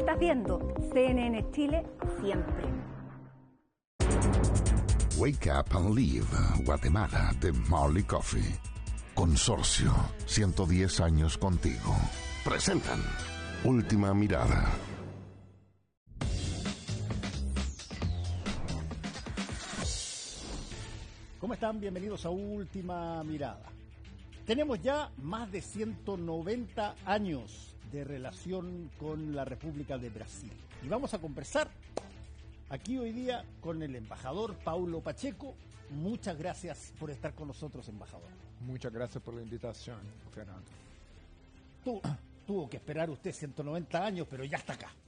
Estás viendo CNN Chile siempre. Wake Up and Live, Guatemala, de Marley Coffee. Consorcio, 110 años contigo. Presentan Última Mirada. ¿Cómo están? Bienvenidos a Última Mirada. Tenemos ya más de 190 años de relación con la República de Brasil. Y vamos a conversar aquí hoy día con el embajador Paulo Pacheco. Muchas gracias por estar con nosotros, embajador. Muchas gracias por la invitación, Fernando. Tuvo que esperar usted 190 años, pero ya está acá.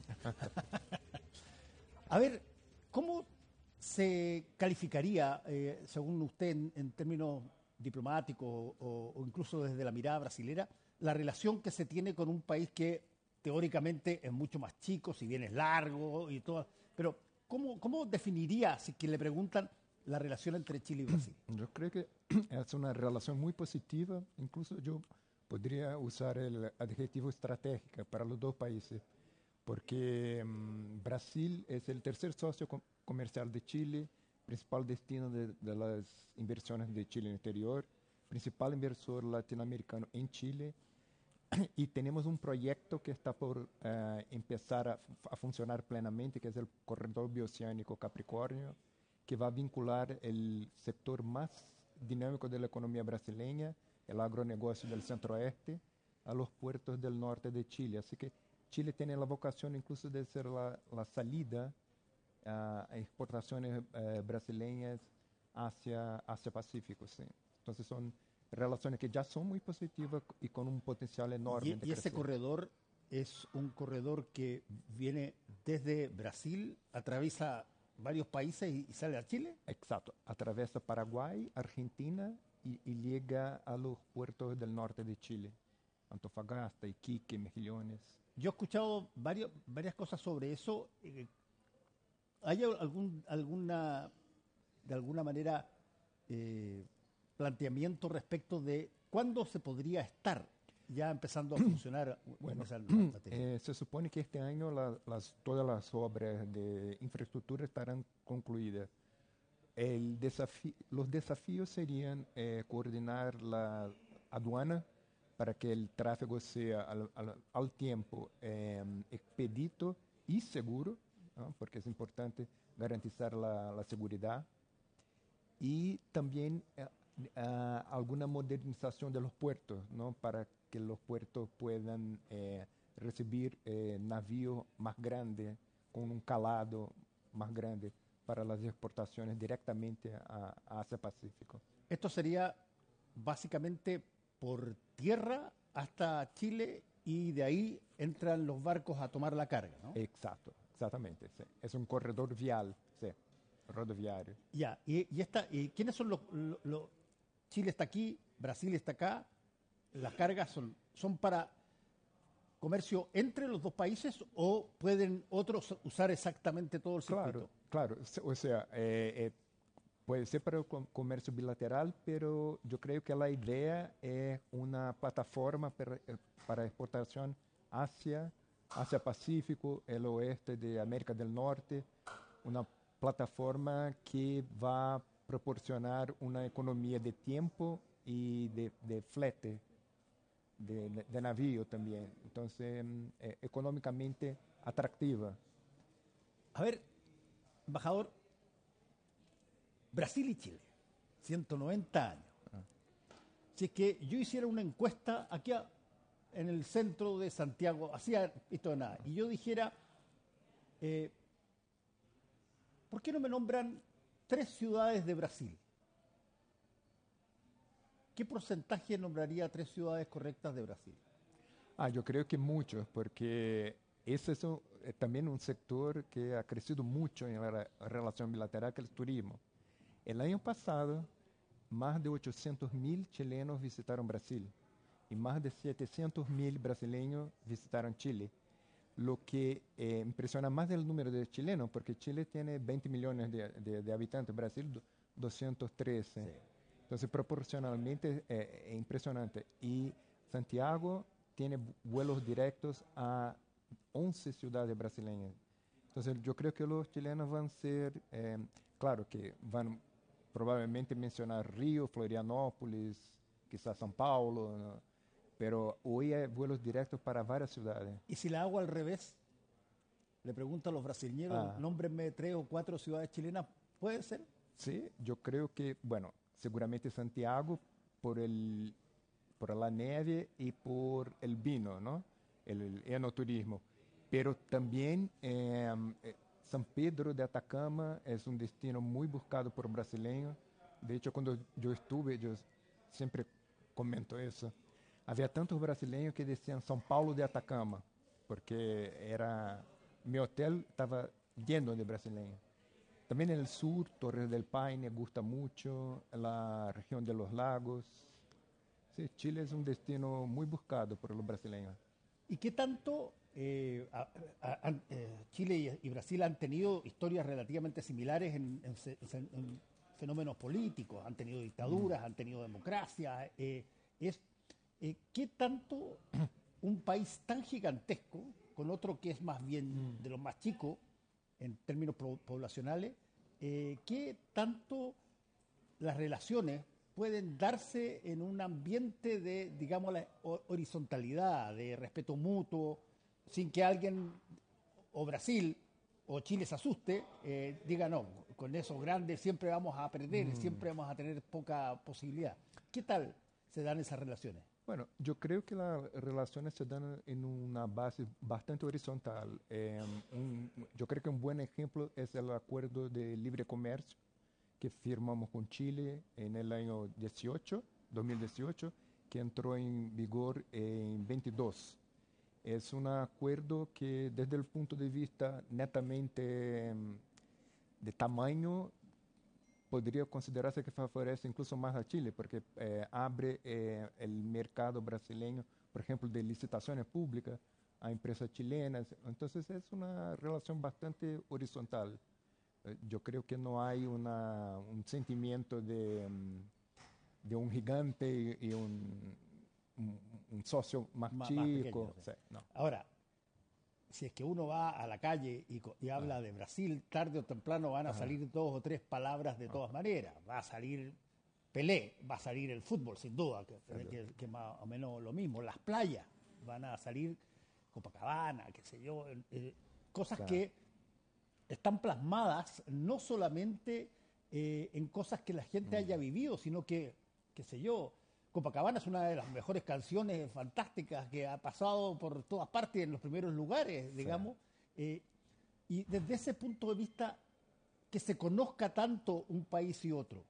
A ver, ¿cómo se calificaría, según usted, en términos diplomáticos o incluso desde la mirada brasilera, la relación que se tiene con un país que teóricamente es mucho más chico, si bien es largo y todo? Pero, ¿cómo definiría, si que le preguntan, la relación entre Chile y Brasil? Yo creo que es una relación muy positiva. Incluso yo podría usar el adjetivo estratégica para los dos países, porque Brasil es el tercer socio comercial de Chile, principal destino de las inversiones de Chile en el exterior, principal inversor latinoamericano en Chile, y tenemos un proyecto que está por empezar a funcionar plenamente, que es el Corredor Bioceánico Capricórnio, que va a vincular el sector más dinámico de la economía brasileña, el agronegocio del centro-oeste, a los puertos del norte de Chile. Así que Chile tiene la vocación incluso de ser la salida a exportaciones brasileñas hacia Pacífico. ¿Sí? Entonces son relaciones que ya son muy positivas y con un potencial enorme. ¿Y ese corredor es un corredor que viene desde Brasil, atraviesa varios países y sale a Chile? Exacto, atraviesa Paraguay, Argentina y llega a los puertos del norte de Chile, Antofagasta, Iquique, Mejillones. Yo he escuchado varias cosas sobre eso. ¿Hay de alguna manera, planteamiento respecto de cuándo se podría estar ya empezando a funcionar? Bueno, esa materia? Se supone que este año todas las obras de infraestructura estarán concluidas. Los desafíos serían coordinar la aduana para que el tráfico sea al tiempo expedito y seguro, ¿no? Porque es importante garantizar la seguridad, y también alguna modernización de los puertos, ¿no? Para que los puertos puedan recibir navíos más grandes, con un calado más grande para las exportaciones directamente a Asia-Pacífico. Esto sería básicamente por tierra hasta Chile y de ahí entran los barcos a tomar la carga, ¿no? Exactamente. Sí. Es un corredor vial, sí, rodoviario. Ya, y ¿quiénes son Chile está aquí, Brasil está acá, las cargas son para comercio entre los dos países o pueden otros usar exactamente todo el circuito? Claro. O sea, puede ser para el comercio bilateral, pero yo creo que la idea es una plataforma para exportación hacia Pacífico, el oeste de América del Norte, una plataforma que va a proporcionar una economía de tiempo y de flete, de navío también. Entonces, económicamente atractiva. A ver, embajador, Brasil y Chile, 190 años. Si es que yo hiciera una encuesta aquí en el centro de Santiago, hacía esto de nada, y yo dijera, ¿por qué no me nombran 3 ciudades de Brasil? ¿Qué porcentaje nombraría 3 ciudades correctas de Brasil? Yo creo que muchos, porque ese es también un sector que ha crecido mucho en la relación bilateral, que es el turismo. El año pasado, más de 800.000 chilenos visitaron Brasil y más de 700.000 brasileños visitaron Chile, lo que impresiona más del número de chilenos, porque Chile tiene 20 millones de habitantes, Brasil 213. Sí. Entonces, proporcionalmente es impresionante. Y Santiago tiene vuelos directos a 11 ciudades brasileñas. Entonces yo creo que los chilenos van a ser, claro que van probablemente mencionar Río, Florianópolis, quizás São Paulo, ¿no? Pero hoy hay vuelos directos para varias ciudades. Y si la hago al revés, le pregunto a los brasileños, nómbrenme 3 o 4 ciudades chilenas, ¿puede ser? Sí, yo creo que, bueno, seguramente Santiago por la nieve y por el vino, ¿no? El enoturismo. Pero también San Pedro de Atacama es un destino muy buscado por brasileños. De hecho, cuando yo estuve, yo siempre comento eso. Había tantos brasileños que decían São Paulo de Atacama, porque mi hotel estaba lleno de brasileños. También en el sur, Torres del Paine gusta mucho, la región de los lagos. Sí, Chile es un destino muy buscado por los brasileños. ¿Y qué tanto Chile y Brasil han tenido historias relativamente similares en fenómenos políticos? Han tenido dictaduras, han tenido democracia. ¿Qué tanto un país tan gigantesco, con otro que es más bien de los más chicos en términos poblacionales, qué tanto las relaciones pueden darse en un ambiente de, digamos, la horizontalidad, de respeto mutuo, sin que alguien, o Brasil, o Chile se asuste, diga no, con esos grandes siempre vamos a perder, siempre vamos a tener poca posibilidad? ¿Qué tal se dan esas relaciones? Bueno, yo creo que las relaciones se dan en una base bastante horizontal. Yo creo que un buen ejemplo es el acuerdo de libre comercio que firmamos con Chile en el año 2018, que entró en vigor en 22. Es un acuerdo que desde el punto de vista netamente de tamaño podría considerarse que favorece incluso más a Chile, porque abre el mercado brasileño, por ejemplo, de licitaciones públicas a empresas chilenas. Entonces es una relación bastante horizontal. Yo creo que no hay un sentimiento de un gigante y un socio más chico. Pequeño, sí. Sí, no. Ahora, si es que uno va a la calle y habla de Brasil, tarde o temprano van a salir 2 o 3 palabras de todas maneras. Va a salir Pelé, va a salir el fútbol, sin duda, que más o menos lo mismo. Las playas van a salir, Copacabana, qué sé yo, cosas que están plasmadas no solamente en cosas que la gente haya vivido, sino que, qué sé yo, Copacabana es una de las mejores canciones fantásticas que ha pasado por todas partes, en los primeros lugares, digamos. Sí. Y desde ese punto de vista, que se conozca tanto un país y otro,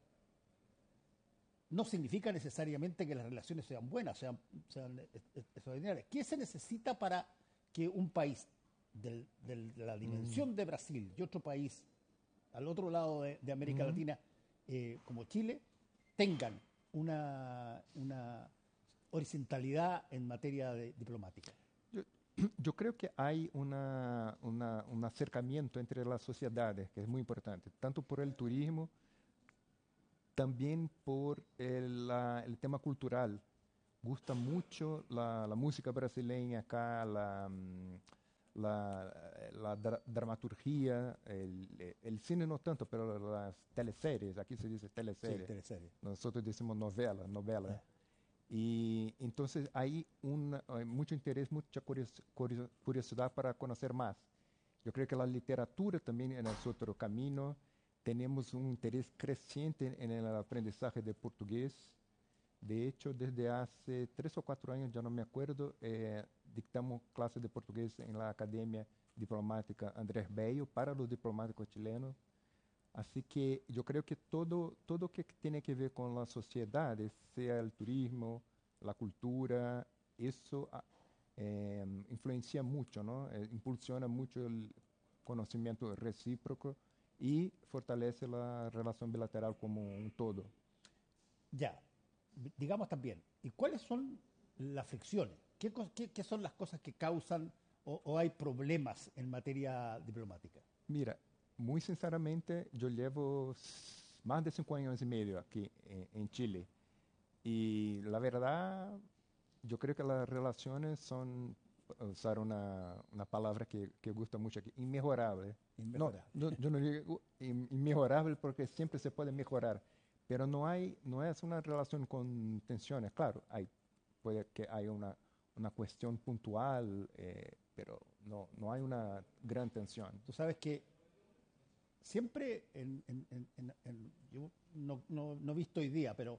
no significa necesariamente que las relaciones sean buenas, sean extraordinarias. ¿Qué se necesita para que un país de la dimensión de Brasil y otro país al otro lado de América Latina, como Chile, tengan una horizontalidad en materia diplomática? Yo creo que hay un acercamiento entre las sociedades que es muy importante, tanto por el turismo, también por el tema cultural. Gusta mucho la música brasileña acá, la dramaturgia, el cine no tanto, pero las teleseries, aquí se dice teleseries. Sí, teleseries. Nosotros decimos novela. Y entonces hay mucho interés, mucha curiosidad para conocer más. Yo creo que la literatura también es otro camino. Tenemos un interés creciente en el aprendizaje de portugués. De hecho, desde hace 3 o 4 años, ya no me acuerdo, dictamos clases de portugués en la Academia Diplomática Andrés Bello para los diplomáticos chilenos. Así que yo creo que todo que tiene que ver con las sociedades, sea el turismo, la cultura, eso influencia mucho, ¿no? Impulsiona mucho el conocimiento recíproco y fortalece la relación bilateral como un todo. Ya, digamos también, ¿y cuáles son las fricciones? ¿Qué son las cosas que causan o hay problemas en materia diplomática? Mira, muy sinceramente, yo llevo más de 5 años y medio aquí en Chile. Y la verdad, yo creo que las relaciones son usar una palabra que gusta mucho aquí, inmejorable. Inmejorable. No, yo no digo inmejorable porque siempre se puede mejorar, pero no es una relación con tensiones. Claro, puede que haya una cuestión puntual, pero no hay una gran tensión. Tú sabes que siempre, yo no he visto hoy día, pero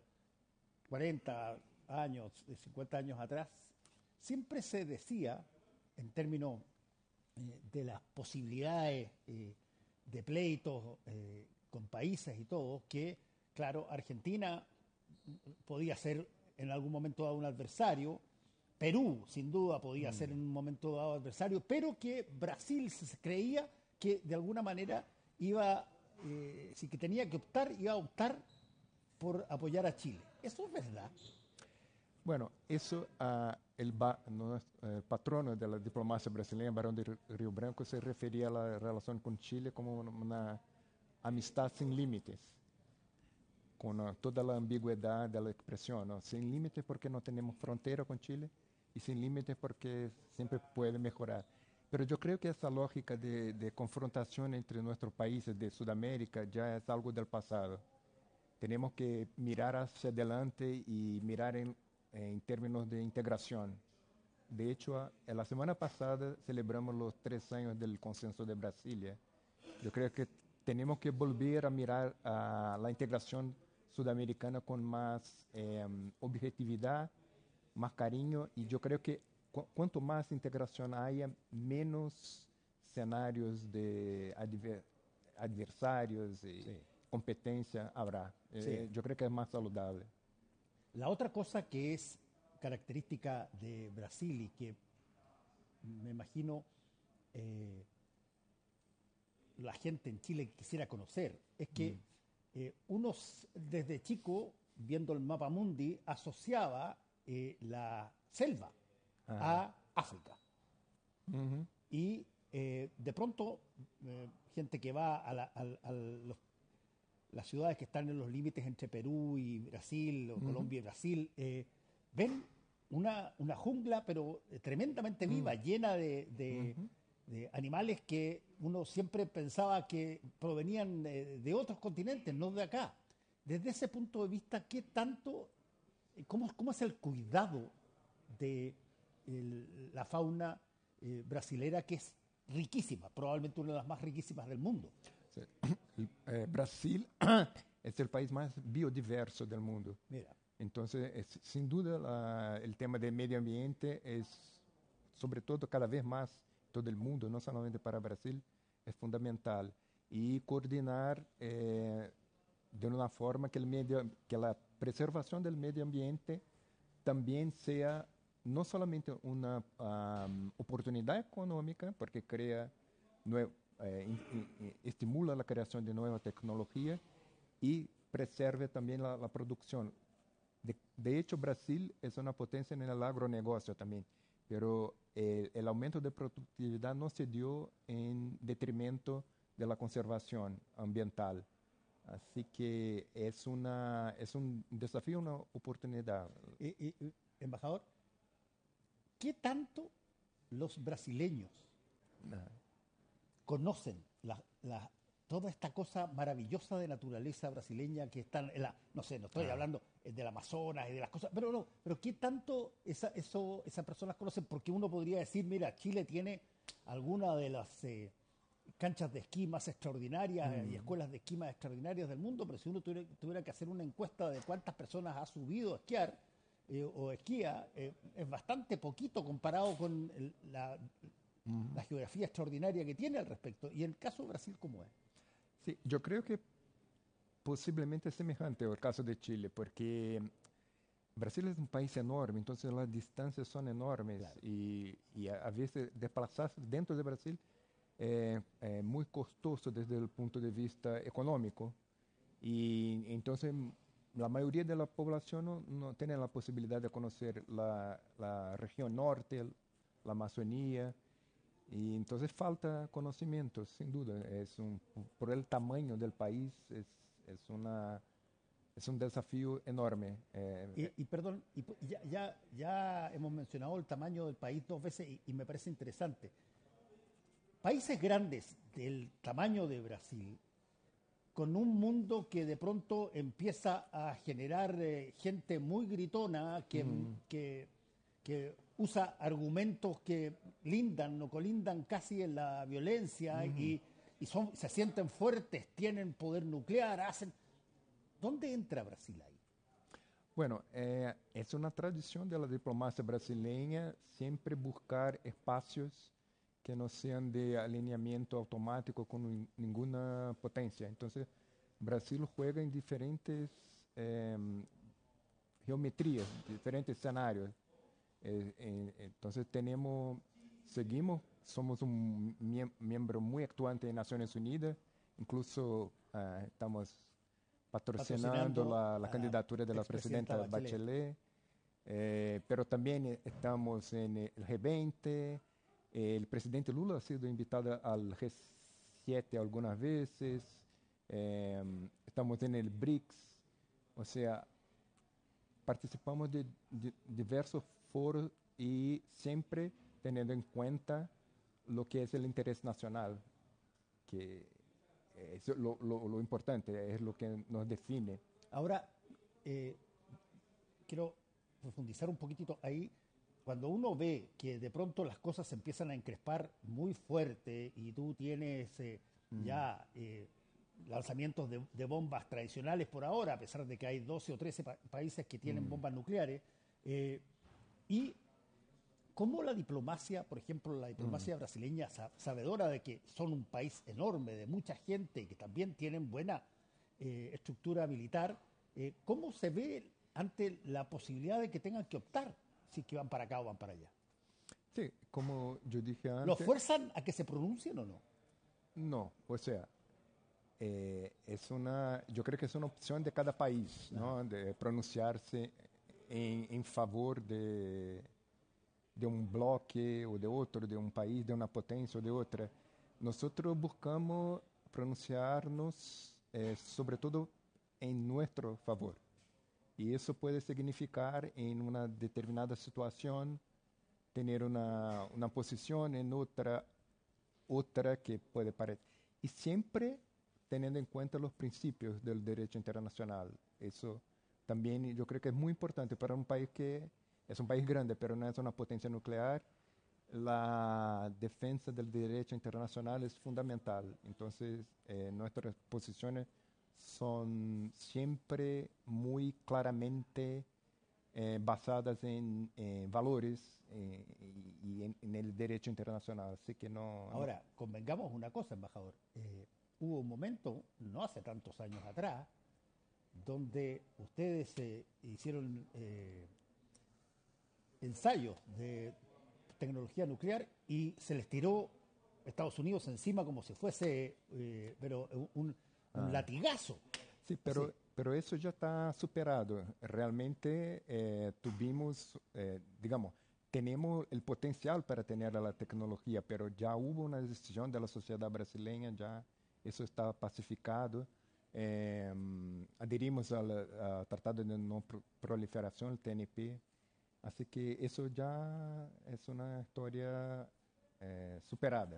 40 años, 50 años atrás, siempre se decía, en términos de las posibilidades de pleitos con países y todo, que, claro, Argentina podía ser en algún momento dado un adversario, Perú, sin duda, podía ser en un momento dado adversario, pero que Brasil se creía que de alguna manera iba, si que tenía que optar, iba a optar por apoyar a Chile. ¿Eso es verdad? Bueno, eso el patrono de la diplomacia brasileña, Barón de Río Branco, se refería a la relación con Chile como una amistad sin límites, con toda la ambigüedad de la expresión, ¿no? Sin límites porque no tenemos frontera con Chile y sin límites porque siempre puede mejorar. Pero yo creo que esa lógica de confrontación entre nuestros países de Sudamérica ya es algo del pasado. Tenemos que mirar hacia adelante y mirar en términos de integración. De hecho, la semana pasada celebramos los 3 años del Consenso de Brasilia. Yo creo que tenemos que volver a mirar a la integración sudamericana con más objetividad, más cariño, y yo creo que cuanto más integración haya, menos escenarios de adversarios y competencia habrá. Sí. Yo creo que es más saludable. La otra cosa que es característica de Brasil y que me imagino la gente en Chile quisiera conocer es que uno desde chico, viendo el mapa mundi, asociaba la selva a África. Uhum. Y de pronto, gente que va a las ciudades que están en los límites entre Perú y Brasil, o Colombia y Brasil, ven una jungla, pero tremendamente viva, llena de animales que uno siempre pensaba que provenían de otros continentes, no de acá. Desde ese punto de vista, ¿qué tanto, cómo es el cuidado de la fauna brasilera, que es riquísima, probablemente una de las más riquísimas del mundo? Sí. Brasil es el país más biodiverso del mundo. Mira. Entonces, sin duda, el tema del medio ambiente es, sobre todo, cada vez más todo el mundo, no solamente para Brasil, es fundamental. Y coordinar de una forma que la preservación del medio ambiente también sea no solamente una oportunidad económica, porque estimula la creación de nueva tecnología y preserve también la producción. De hecho, Brasil es una potencia en el agronegocio también, pero el aumento de productividad no se dio en detrimento de la conservación ambiental. Así que es un desafío, una oportunidad. Embajador, ¿qué tanto los brasileños conocen toda esta cosa maravillosa de naturaleza brasileña que están no sé, no estoy hablando del Amazonas y de las cosas, pero qué tanto esas personas conocen? Porque uno podría decir, mira, Chile tiene alguna de las canchas de esquí más extraordinarias y escuelas de esquí más extraordinarias del mundo, pero si uno tuviera que hacer una encuesta de cuántas personas ha subido a esquiar o esquía, es bastante poquito comparado con la geografía extraordinaria que tiene al respecto. Y el caso de Brasil, ¿cómo es? Sí, yo creo que posiblemente es semejante al caso de Chile, porque Brasil es un país enorme, entonces las distancias son enormes. Claro. Y a veces desplazarse dentro de Brasil es muy costoso desde el punto de vista económico. Y entonces la mayoría de la población no tiene la posibilidad de conocer la región norte, la Amazonía. Y entonces falta conocimiento, sin duda. Por el tamaño del país, es una es un desafío enorme. Perdón, ya hemos mencionado el tamaño del país 2 veces y me parece interesante. Países grandes del tamaño de Brasil, con un mundo que de pronto empieza a generar gente muy gritona, que usa argumentos que lindan o colindan casi en la violencia y se sienten fuertes, tienen poder nuclear, hacen... ¿Dónde entra Brasil ahí? Bueno, es una tradición de la diplomacia brasileña siempre buscar espacios que no sean de alineamiento automático con ninguna potencia. Entonces, Brasil juega en diferentes geometrías, diferentes escenarios. Entonces, seguimos, somos un miembro muy actuante en Naciones Unidas, incluso estamos patrocinando la candidatura de la presidenta Bachelet, pero también estamos en el G20. El presidente Lula ha sido invitado al G7 algunas veces. Estamos en el BRICS. O sea, participamos de diversos foros y siempre teniendo en cuenta lo que es el interés nacional, que es lo importante, es lo que nos define. Ahora, quiero profundizar un poquitito ahí. Cuando uno ve que de pronto las cosas se empiezan a encrespar muy fuerte y tú tienes lanzamientos de bombas tradicionales por ahora, a pesar de que hay 12 o 13 países que tienen bombas nucleares, y cómo la diplomacia, por ejemplo, la diplomacia brasileña, sabedora de que son un país enorme, de mucha gente y que también tienen buena estructura militar, ¿cómo se ve ante la posibilidad de que tengan que optar si que van para acá o van para allá? Sí, como yo dije antes... ¿Los fuerzan a que se pronuncien o no? No, o sea, yo creo que es una opción de cada país, ¿no? De pronunciarse en favor de un bloque o de otro, de un país, de una potencia o de otra. Nosotros buscamos pronunciarnos sobre todo en nuestro favor. Y eso puede significar en una determinada situación tener una posición, en otra que puede parecer. Y siempre teniendo en cuenta los principios del derecho internacional. Eso también yo creo que es muy importante para un país que es un país grande, pero no es una potencia nuclear. La defensa del derecho internacional es fundamental. Entonces, nuestras posiciones son siempre muy claramente basadas en valores y en el derecho internacional. Así que no... Ahora, convengamos una cosa, embajador. Hubo un momento, no hace tantos años atrás, donde ustedes hicieron ensayos de tecnología nuclear y se les tiró Estados Unidos encima como si fuese pero un latigazo. Sí, pero eso ya está superado. Realmente tuvimos, digamos, tenemos el potencial para tener la tecnología, pero ya hubo una decisión de la sociedad brasileña, ya eso está pacificado. Adherimos al Tratado de No Proliferación, el TNP. Así que eso ya es una historia superada.